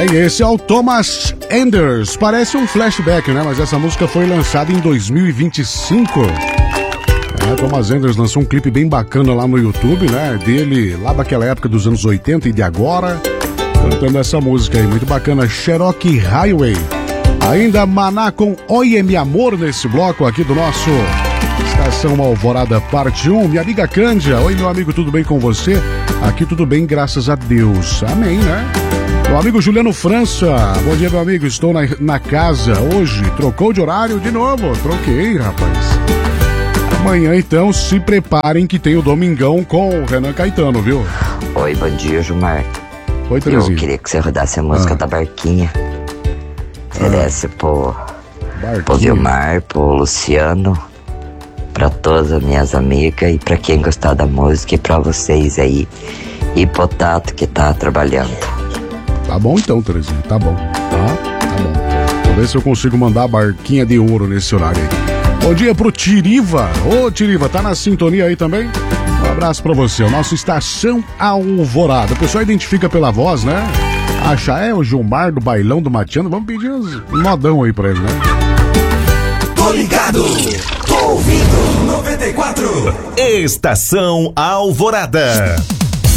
Esse é o Thomas Enders. Parece um flashback, né? Mas essa música foi lançada em 2025. Thomas Enders lançou um clipe bem bacana lá no YouTube, né? Dele lá daquela época dos anos 80 e de agora. Cantando essa música aí, muito bacana. Cherokee Highway. Ainda Maná com Oye Mi Amor nesse bloco aqui do nosso Estação Alvorada Parte 1. Minha amiga Cândia. Oi, meu amigo, tudo bem com você? Aqui tudo bem, graças a Deus. Amém, né? Meu amigo Juliano França. Bom dia, meu amigo. Estou na casa hoje. Trocou de horário de novo? Troquei, rapaz. Amanhã, então, se preparem que tem o Domingão com o Renan Caetano, viu? Oi, bom dia, Gilmar. Oi, Terezinha. Eu queria que você rodasse a música da Barquinha. Oferece pro Vilmar, pro Luciano, pra todas as minhas amigas e pra quem gostar da música e pra vocês aí. E pro Tato que tá trabalhando. Tá bom então, Terezinha, tá bom. Tá bom. Vou ver se eu consigo mandar a Barquinha de ouro nesse horário aí. Bom dia pro Tiriva. Ô, Tiriva, tá na sintonia aí também? Um abraço pra você. O nosso Estação Alvorada. O pessoal identifica pela voz, né? Acha, é o Gilmar do Bailão do Matiano. Vamos pedir uns modão aí pra ele, né? Tô ligado. Tô ouvindo 94. Estação Alvorada.